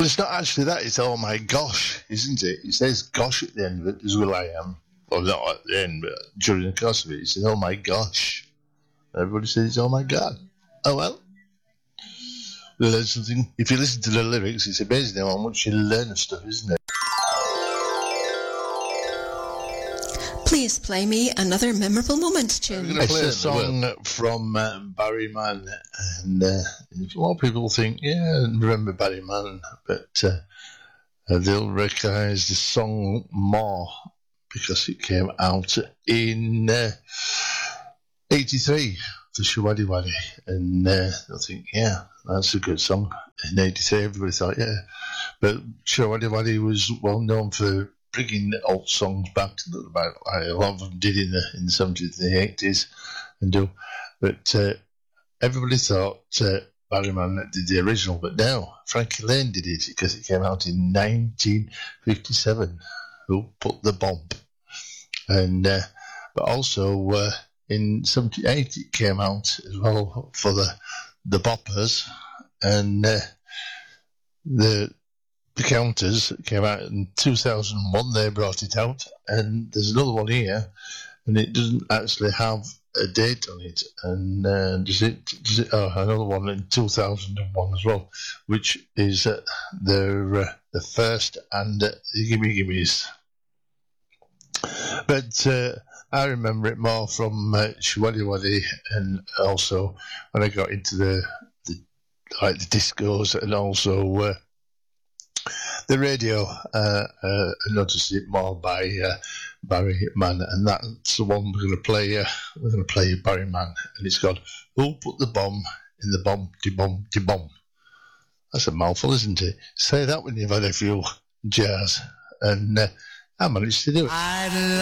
Well, it's not actually that. It's oh my gosh, isn't it? It says gosh at the end of it, as will I am. Well, not at the end, but during the course of it, it says oh my gosh. Everybody says oh my god. Oh well. Learn something. If you listen to the lyrics, it's amazing how much you learn of stuff, isn't it? Please play me another memorable moment tune. It's a song from Barry Mann, and a lot of people think, yeah, I remember Barry Mann, but they'll recognise the song more because it came out in 83 for Shawaddy Waddy, and they'll think, yeah, that's a good song. In 83, everybody thought, yeah, but Shawaddy Waddy was well known for bringing old songs back to about like a lot of them did in the 70s and the 80s and do, but everybody thought Barry Mann did the original, but no, Frankie Lane did it because it came out in 1957. Who put the bomb? And but also in 78 it came out as well for the Boppers, and the Counters came out in 2001. They brought it out, and there's another one here, and it doesn't actually have a date on it. And does it? Oh, another one in 2001 as well, which is the first and the Gimme Gimmes. But I remember it more from Shawaddy Waddy, and also when I got into the discos, and also the radio. I noticed it more by Barry Mann, and that's the one we're going to play. We're going to play Barry Mann, and it's called "Who Put the Bomb in the Bomb, de Bomb, de Bomb." That's a mouthful, isn't it? Say that when you've had a few jars, and I managed to do it.